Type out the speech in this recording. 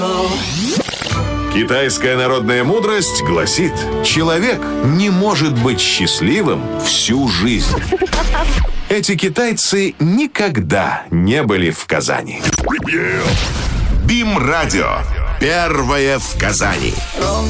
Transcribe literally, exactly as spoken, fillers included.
Китайская народная мудрость гласит: человек не может быть счастливым всю жизнь. Эти китайцы никогда не были в Казани. БИМ-радио. Первое в Казани.